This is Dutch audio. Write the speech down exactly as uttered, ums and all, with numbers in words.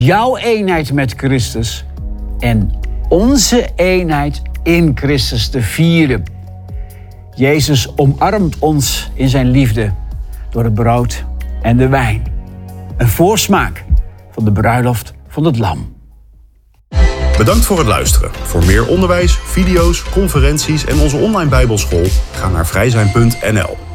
jouw eenheid met Christus en onze eenheid in Christus te vieren. Jezus omarmt ons in zijn liefde door het brood en de wijn. Een voorsmaak van de bruiloft van het Lam. Bedankt voor het luisteren. Voor meer onderwijs, video's, conferenties en onze online bijbelschool ga naar vrijzijn punt n l.